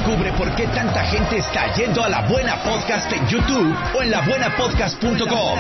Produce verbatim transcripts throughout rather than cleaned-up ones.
Descubre por qué tanta gente está yendo a La Buena Podcast en YouTube o en la buena podcast punto com.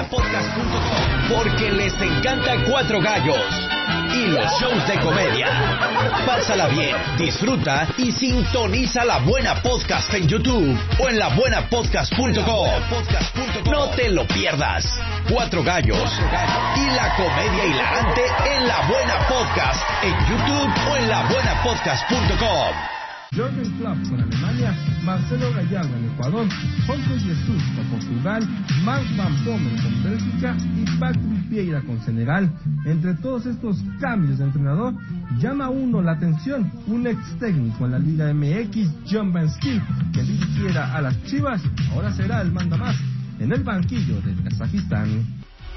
Porque les encanta Cuatro Gallos y los shows de comedia. Pásala bien, disfruta y sintoniza La Buena Podcast en YouTube o en la buena podcast punto com. No te lo pierdas. Cuatro Gallos y la comedia hilarante en La Buena Podcast en YouTube o en la buena podcast punto com. Jürgen Klopp con Alemania, Marcelo Gallardo en Ecuador, Jorge Jesus con Portugal, Mark Van Bommel con Bélgica y Patrick Vieira con Senegal. Entre todos estos cambios de entrenador, llama a uno la atención un ex técnico en la Liga M X, John Van Skill, que dirigiera a las Chivas, ahora será el mandamás en el banquillo de Kazajistán.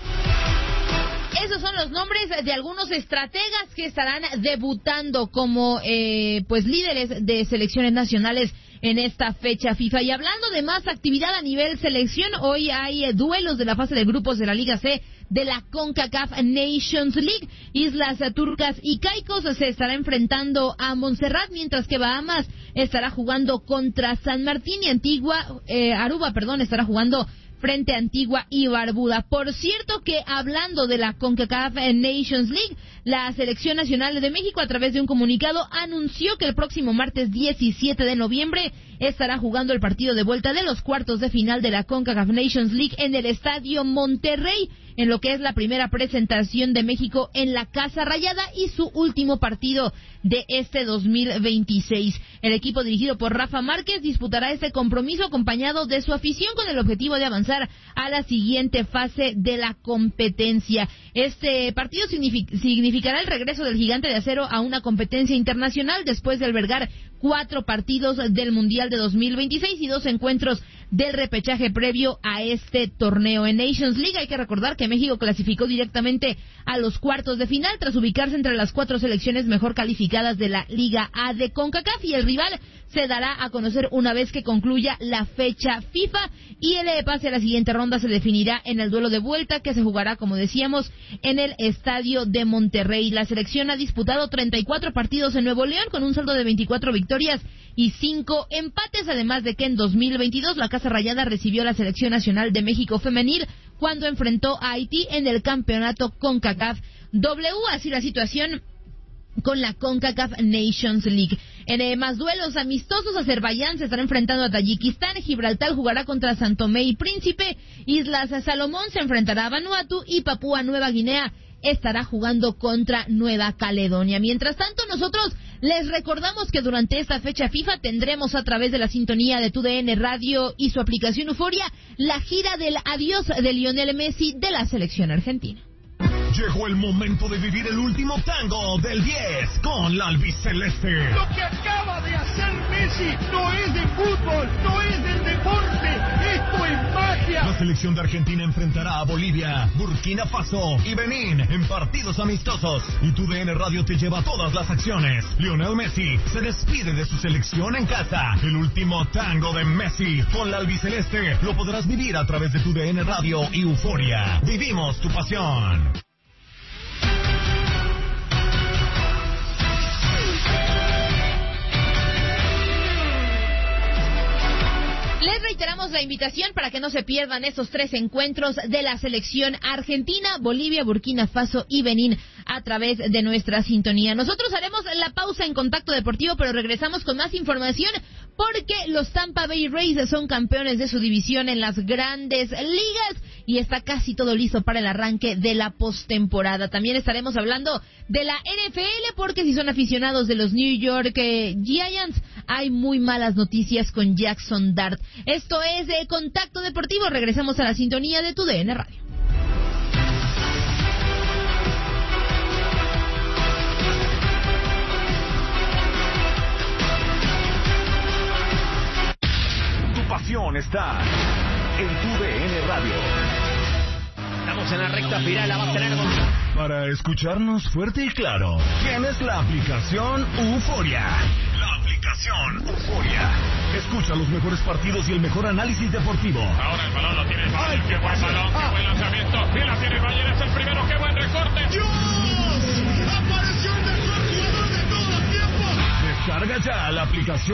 Esos son los nombres de algunos estrategas que estarán debutando como eh, pues líderes de selecciones nacionales en esta fecha FIFA. Y hablando de más actividad a nivel selección, hoy hay eh, duelos de la fase de grupos de la Liga C de la CONCACAF Nations League. Islas Turcas y Caicos se estará enfrentando a Montserrat, mientras que Bahamas estará jugando contra San Martín y Antigua, eh, Aruba, perdón, estará jugando frente a Antigua y Barbuda. Por cierto que hablando de la CONCACAF Nations League, la Selección Nacional de México a través de un comunicado anunció que el próximo martes diecisiete de noviembre estará jugando el partido de vuelta de los cuartos de final de la CONCACAF Nations League en el Estadio Monterrey, en lo que es la primera presentación de México en la Casa Rayada y su último partido de este dos mil veintiséis. El equipo dirigido por Rafa Márquez disputará este compromiso acompañado de su afición con el objetivo de avanzar a la siguiente fase de la competencia. Este partido signific- significará el regreso del Gigante de Acero a una competencia internacional después de albergar cuatro partidos del Mundial de dos mil veintiséis y dos encuentros del repechaje previo a este torneo. En Nations League hay que recordar que México clasificó directamente a los cuartos de final tras ubicarse entre las cuatro selecciones mejor calificadas de la Liga A de CONCACAF, y el rival se dará a conocer una vez que concluya la fecha FIFA, y el pase a la siguiente ronda se definirá en el duelo de vuelta que se jugará, como decíamos, en el Estadio de Monterrey. La selección ha disputado treinta y cuatro partidos en Nuevo León con un saldo de veinticuatro victorias y cinco empates, además de que en dos mil veintidós la Casa Rayada recibió a la Selección Nacional de México femenil cuando enfrentó a Haití en el campeonato CONCACAF W. Así la situación con la CONCACAF Nations League. En eh, más duelos amistosos, Azerbaiyán se estará enfrentando a Tayikistán, Gibraltar jugará contra San Tomé y Príncipe, Islas Salomón se enfrentará a Vanuatu y Papúa Nueva Guinea estará jugando contra Nueva Caledonia. Mientras tanto, nosotros les recordamos que durante esta fecha FIFA tendremos a través de la sintonía de Tu D N Radio y su aplicación Euforia la gira del adiós de Lionel Messi de la selección argentina. Llegó el momento de vivir el último tango del diez con la albiceleste. Lo que acaba de hacer Messi no es de fútbol, no es del deporte, esto es magia. La selección de Argentina enfrentará a Bolivia, Burkina Faso y Benín en partidos amistosos. Y Tu D N Radio te lleva todas las acciones. Lionel Messi se despide de su selección en casa. El último tango de Messi con la albiceleste lo podrás vivir a través de Tu D N Radio y Euforia. Vivimos tu pasión. Les reiteramos la invitación para que no se pierdan estos tres encuentros de la selección argentina, Bolivia, Burkina Faso y Benín a través de nuestra sintonía. Nosotros haremos la pausa en Contacto Deportivo, pero regresamos con más información porque los Tampa Bay Rays son campeones de su división en las Grandes Ligas y está casi todo listo para el arranque de la postemporada. También estaremos hablando de la N F L porque si son aficionados de los New York eh, Giants, hay muy malas noticias con Jackson Dart. Esto es de Contacto Deportivo. Regresamos a la sintonía de Tu D N Radio. Tu pasión está en Tu D N Radio. Estamos en la recta final, la va a tener con... Para escucharnos fuerte y claro, tienes la aplicación Euforia. La aplicación Euforia. Escucha los mejores partidos y el mejor análisis deportivo. Ahora el balón lo tiene Bayern, qué buen balón, qué buen lanzamiento. Y la tiene Bayern, es el primero, qué buen recorte. ¡Dios! ¡Apareció el mejor jugador de todo el tiempo! Descarga ya la aplicación